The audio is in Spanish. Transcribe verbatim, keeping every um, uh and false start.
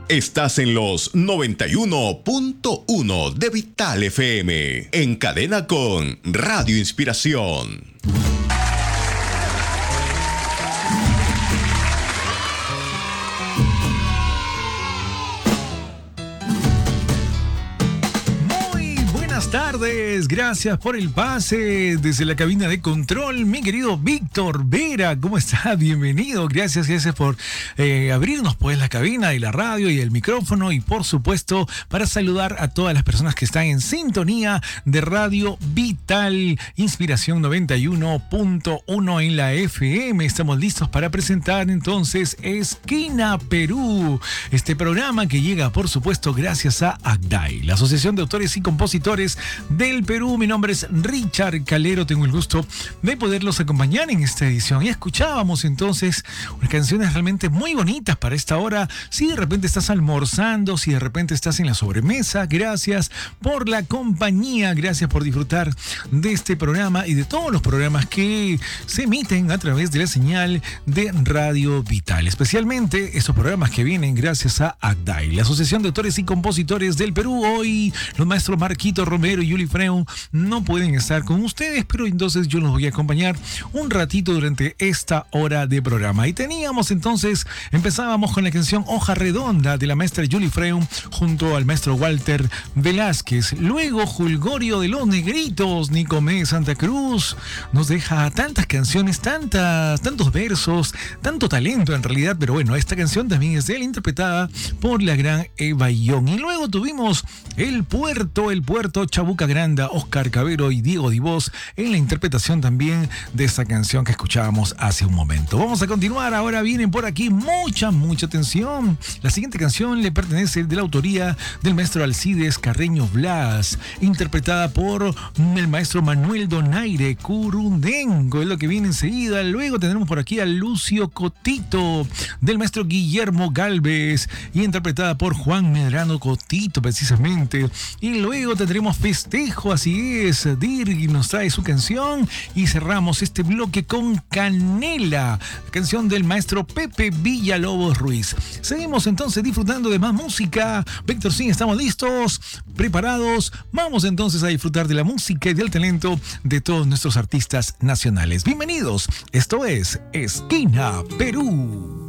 Estás en los noventa y uno punto uno de Vital F M, en cadena con Radio Inspiración. Tardes, gracias por el pase desde la cabina de control, mi querido Víctor Vera, ¿cómo está? Bienvenido, gracias, gracias por eh, abrirnos pues la cabina y la radio y el micrófono y por supuesto para saludar a todas las personas que están en sintonía de Radio Vital Inspiración noventa y uno punto uno en la F M. Estamos listos para presentar entonces Esquina Perú, este programa que llega por supuesto gracias a ACDAI, la Asociación de Autores y Compositores del Perú. Mi nombre es Richard Calero, tengo el gusto de poderlos acompañar en esta edición y escuchábamos entonces unas canciones realmente muy bonitas para esta hora. Si de repente estás almorzando, si de repente estás en la sobremesa, gracias por la compañía, gracias por disfrutar de este programa y de todos los programas que se emiten a través de la señal de Radio Vital, especialmente estos programas que vienen gracias a ACDAI, la Asociación de Autores y Compositores del Perú. Hoy los maestros Marquito Romero y Yuli Freun no pueden estar con ustedes, pero entonces yo los voy a acompañar un ratito durante esta hora de programa. Y teníamos entonces, empezábamos con la canción Hoja Redonda de la maestra Yuli Freun junto al maestro Walter Velázquez. Luego Julgorio de los Negritos, Nicomé Santa Cruz, nos deja tantas canciones, tantas, tantos versos, tanto talento en realidad, pero bueno, esta canción también es de él, interpretada por la gran Eva Young. Y luego tuvimos El Puerto, El Puerto, Chabuca Granda, Oscar Cabero y Diego Divós en la interpretación también de esta canción que escuchábamos hace un momento. Vamos a continuar, ahora vienen por aquí mucha, mucha atención. La siguiente canción le pertenece de la autoría del maestro Alcides Carreño Blas, interpretada por el maestro Manuel Donaire, Curundengo, es lo que viene enseguida. Luego tendremos por aquí a Lucio Cotito, del maestro Guillermo Galvez, y interpretada por Juan Medrano Cotito, precisamente. Y luego tendremos Festejo, así es, Dirk nos trae su canción y cerramos este bloque con Canela, canción del maestro Pepe Villalobos Ruiz. Seguimos entonces disfrutando de más música. Víctor, sí, estamos listos, preparados. Vamos entonces a disfrutar de la música y del talento de todos nuestros artistas nacionales. Bienvenidos, esto es Esquina Perú.